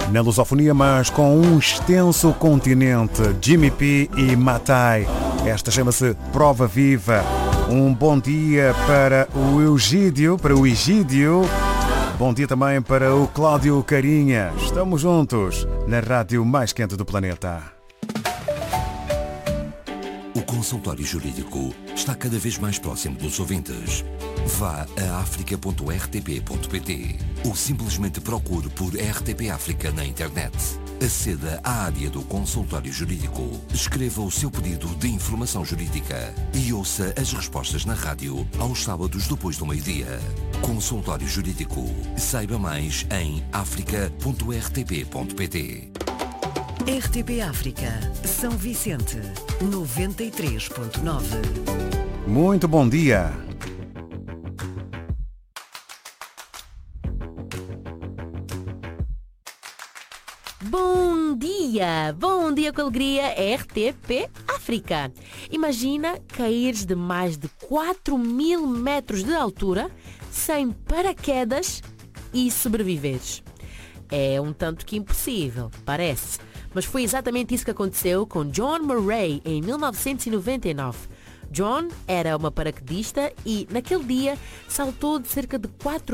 Na lusofonia, mas com um extenso continente, Jimmy P e Matai. Esta chama-se Prova Viva. Um bom dia para o Egídio, Bom dia também para o Cláudio Carinha. Estamos juntos na rádio mais quente do planeta. O consultório jurídico está cada vez mais próximo dos ouvintes. Vá a africa.rtp.pt ou simplesmente procure por RTP África na internet. Aceda à área do consultório jurídico, escreva o seu pedido de informação jurídica e ouça as respostas na rádio aos sábados depois do meio-dia. Consultório Jurídico. Saiba mais em africa.rtp.pt. RTP África, São Vicente, 93.9. Muito bom dia. Bom dia com alegria, RTP África. Imagina caíres de mais de 4.000 metros de altura sem paraquedas e sobreviveres. É um tanto que impossível, parece. Mas foi exatamente isso que aconteceu com John Murray em 1999. John era uma paraquedista e, naquele dia, saltou de cerca de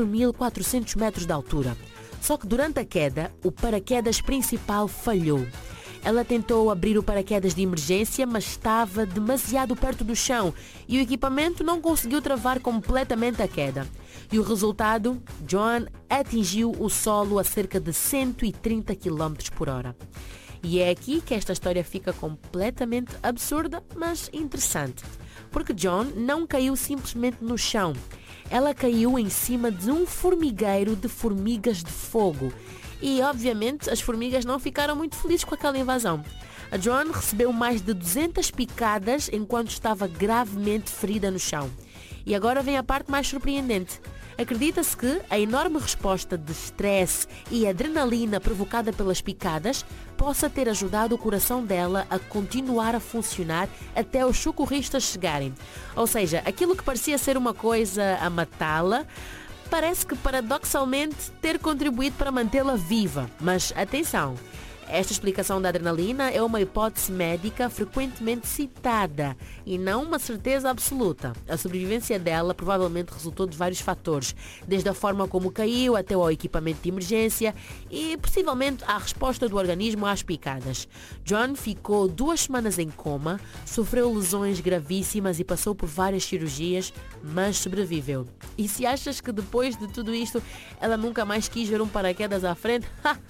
4.400 metros de altura. Só que durante a queda, o paraquedas principal falhou. Ela tentou abrir o paraquedas de emergência, mas estava demasiado perto do chão e o equipamento não conseguiu travar completamente a queda. E o resultado? John atingiu o solo a cerca de 130 km por hora. E é aqui que esta história fica completamente absurda, mas interessante. Porque John não caiu simplesmente no chão. Ela caiu em cima de um formigueiro de formigas de fogo. E, obviamente, as formigas não ficaram muito felizes com aquela invasão. A John recebeu mais de 200 picadas enquanto estava gravemente ferida no chão. E agora vem a parte mais surpreendente. Acredita-se que a enorme resposta de estresse e adrenalina provocada pelas picadas possa ter ajudado o coração dela a continuar a funcionar até os socorristas chegarem. Ou seja, aquilo que parecia ser uma coisa a matá-la, parece que paradoxalmente ter contribuído para mantê-la viva. Mas atenção! Esta explicação da adrenalina é uma hipótese médica frequentemente citada e não uma certeza absoluta. A sobrevivência dela provavelmente resultou de vários fatores, desde a forma como caiu até ao equipamento de emergência e possivelmente à resposta do organismo às picadas. John ficou 2 semanas em coma, sofreu lesões gravíssimas e passou por várias cirurgias, mas sobreviveu. E se achas que depois de tudo isto ela nunca mais quis ver um paraquedas à frente?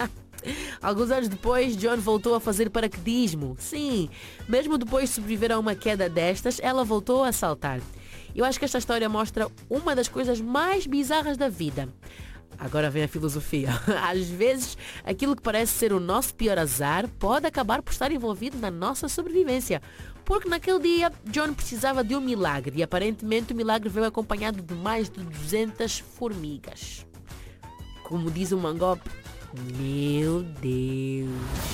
Alguns anos depois, John voltou a fazer paraquedismo. Sim, mesmo depois de sobreviver a uma queda destas, ela voltou a saltar. Eu acho que esta história mostra uma das coisas mais bizarras da vida. Agora vem a filosofia. Às vezes, aquilo que parece ser o nosso pior azar pode acabar por estar envolvido na nossa sobrevivência. Porque naquele dia, John precisava de um milagre e aparentemente o milagre veio acompanhado de mais de 200 formigas. Como diz o Mangope, meu Deus.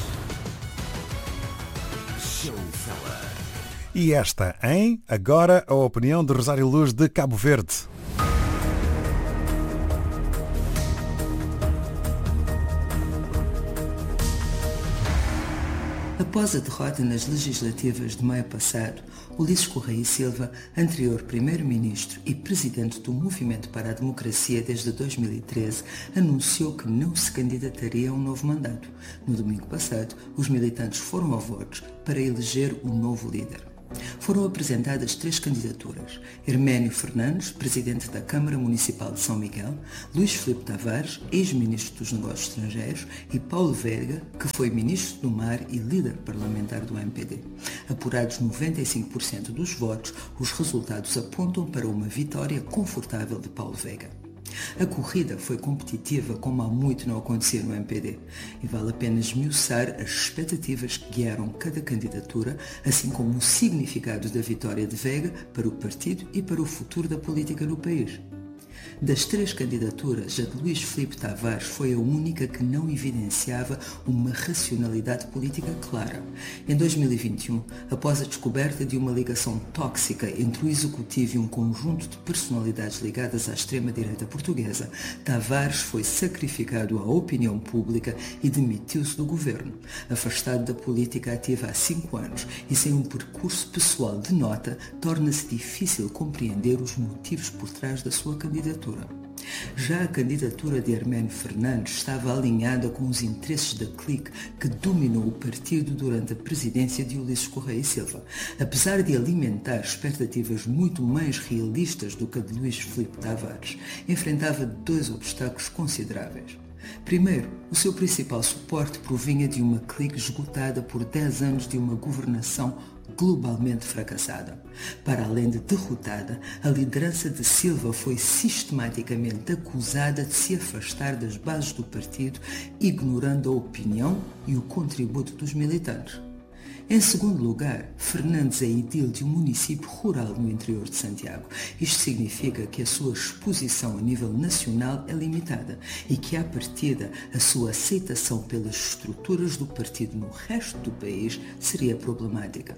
E esta, hein? Agora a opinião de Rosário Luz de Cabo Verde. Após a derrota nas legislativas de maio passado, Ulisses Correia e Silva, anterior primeiro-ministro e presidente do Movimento para a Democracia desde 2013, anunciou que não se candidataria a um novo mandato. No domingo passado, os militantes foram a votos para eleger o novo líder. Foram apresentadas 3 candidaturas: Herménio Fernandes, presidente da Câmara Municipal de São Miguel, Luís Filipe Tavares, ex-ministro dos Negócios Estrangeiros, e Paulo Veiga, que foi ministro do Mar e líder parlamentar do MPD. Apurados 95% dos votos, os resultados apontam para uma vitória confortável de Paulo Veiga. A corrida foi competitiva como há muito não acontecia no MPD e vale a pena esmiuçar as expectativas que guiaram cada candidatura, assim como o significado da vitória de Veiga para o partido e para o futuro da política no país. Das 3 candidaturas, a de Luís Filipe Tavares foi a única que não evidenciava uma racionalidade política clara. Em 2021, após a descoberta de uma ligação tóxica entre o Executivo e um conjunto de personalidades ligadas à extrema-direita portuguesa, Tavares foi sacrificado à opinião pública e demitiu-se do governo. Afastado da política ativa há 5 anos e sem um percurso pessoal de nota, torna-se difícil compreender os motivos por trás da sua candidatura. Já a candidatura de Herménio Fernandes estava alinhada com os interesses da clique que dominou o partido durante a presidência de Ulisses Correia e Silva. Apesar de alimentar expectativas muito mais realistas do que a de Luís Filipe Tavares, enfrentava 2 obstáculos consideráveis. Primeiro, o seu principal suporte provinha de uma clique esgotada por 10 anos de uma governação globalmente fracassada. Para além de derrotada, a liderança de Silva foi sistematicamente acusada de se afastar das bases do partido, ignorando a opinião e o contributo dos militantes. Em segundo lugar, Fernandes é edil de um município rural no interior de Santiago. Isto significa que a sua exposição a nível nacional é limitada e que, à partida, a sua aceitação pelas estruturas do partido no resto do país seria problemática.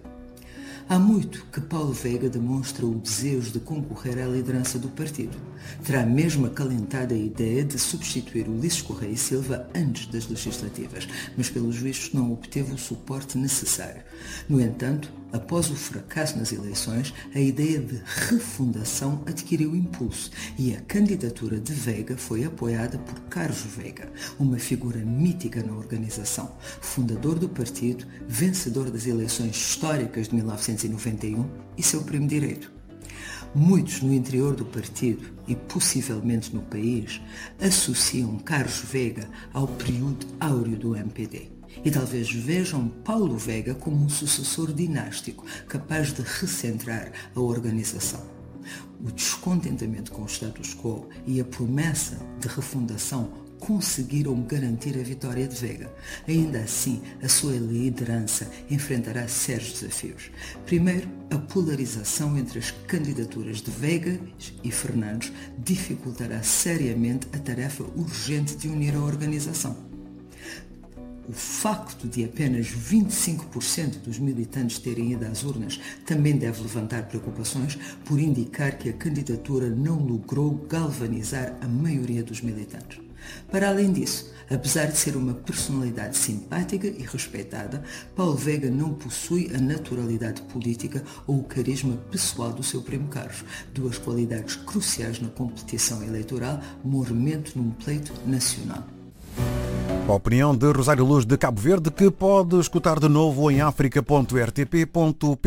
Há muito que Paulo Veiga demonstra o desejo de concorrer à liderança do partido. Terá mesmo acalentado a ideia de substituir Ulisses Correia e Silva antes das legislativas, mas pelos vistos não obteve o suporte necessário. No entanto, após o fracasso nas eleições, a ideia de refundação adquiriu impulso e a candidatura de Veiga foi apoiada por Carlos Veiga, uma figura mítica na organização, fundador do partido, vencedor das eleições históricas de 1991 e seu primo direito. Muitos no interior do partido e possivelmente no país associam Carlos Veiga ao período áureo do MPD e talvez vejam Paulo Veiga como um sucessor dinástico capaz de recentrar a organização. O descontentamento com o status quo e a promessa de refundação conseguiram garantir a vitória de Veiga. Ainda assim, a sua liderança enfrentará sérios desafios. Primeiro, a polarização entre as candidaturas de Veiga e Fernandes dificultará seriamente a tarefa urgente de unir a organização. O facto de apenas 25% dos militantes terem ido às urnas também deve levantar preocupações por indicar que a candidatura não logrou galvanizar a maioria dos militantes. Para além disso, apesar de ser uma personalidade simpática e respeitada, Paulo Veiga não possui a naturalidade política ou o carisma pessoal do seu primo Carlos, 2 qualidades cruciais na competição eleitoral, mormente num pleito nacional. A opinião de Rosário Luz de Cabo Verde, que pode escutar de novo em africa.rtp.pt.